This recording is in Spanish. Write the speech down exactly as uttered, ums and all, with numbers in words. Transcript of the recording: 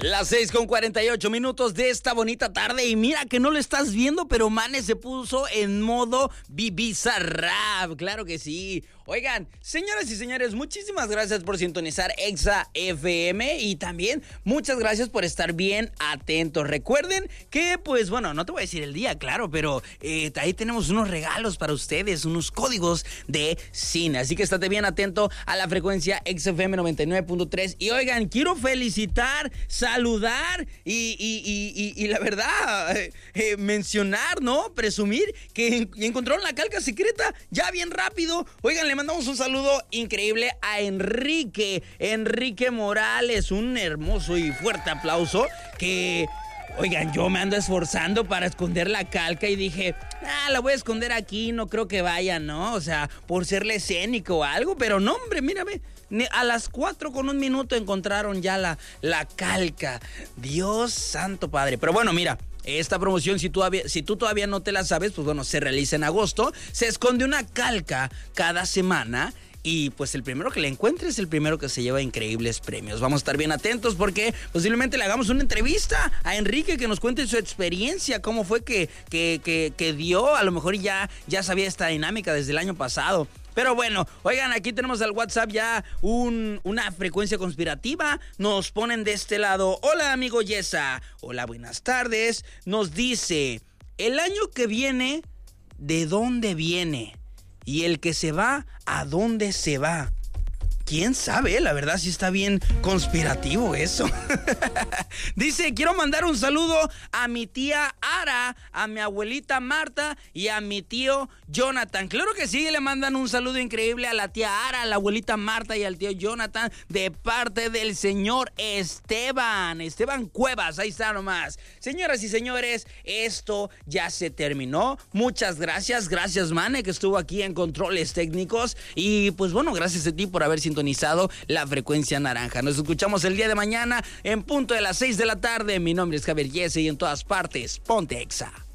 Las seis con cuarenta y ocho minutos de esta bonita tarde. Y mira que no lo estás viendo, pero Mane se puso en modo Bizarrap. Claro que sí. Oigan, señoras y señores, muchísimas gracias por sintonizar Exa F M. Y también muchas gracias por estar bien atentos. Recuerden que, pues bueno, no te voy a decir el día, claro, pero eh, ahí tenemos unos regalos para ustedes, unos códigos de cine. Así que estate bien atento a la frecuencia Exa F M noventa y nueve punto tres. Y oigan, quiero felicitar, saludar y, y, y, y, y la verdad, eh, eh, mencionar, ¿no? Presumir que en, encontraron la calca secreta ya bien rápido. Oigan, le mandamos un saludo increíble a Enrique, Enrique Morales, un hermoso y fuerte aplauso que... Oigan, yo me ando esforzando para esconder la calca y dije, ah, la voy a esconder aquí, no creo que vaya, ¿no? O sea, por serle escénico o algo, pero no, hombre, mírame, a las cuatro con un minuto encontraron ya la, la calca. Dios santo padre. Pero bueno, mira, esta promoción, si tú, todavía, si tú todavía no te la sabes, pues bueno, se realiza en agosto. Se esconde una calca cada semana. Y pues el primero que le encuentre es el primero que se lleva increíbles premios. Vamos a estar bien atentos porque posiblemente le hagamos una entrevista a Enrique que nos cuente su experiencia, cómo fue que, que, que, que dio. A lo mejor ya, ya sabía esta dinámica desde el año pasado. Pero bueno, oigan, aquí tenemos al WhatsApp ya un, una frecuencia conspirativa. Nos ponen de este lado, hola amigo Yesa, hola, buenas tardes. Nos dice, el año que viene, ¿de dónde viene? Y el que se va, ¿a dónde se va? ¿Quién sabe? La verdad sí está bien conspirativo eso. Dice, quiero mandar un saludo a mi tía Ara, a mi abuelita Marta y a mi tío Jonathan. Claro que sí, le mandan un saludo increíble a la tía Ara, a la abuelita Marta y al tío Jonathan de parte del señor Esteban. Esteban Cuevas, ahí está nomás. Señoras y señores, esto ya se terminó. Muchas gracias, gracias Mane que estuvo aquí en controles técnicos. Y pues bueno, gracias a ti por haber sintonizado la frecuencia naranja. Nos escuchamos el día de mañana en punto de las seis de la tarde. Mi nombre es Javier Yese y en todas partes, ponte Exa.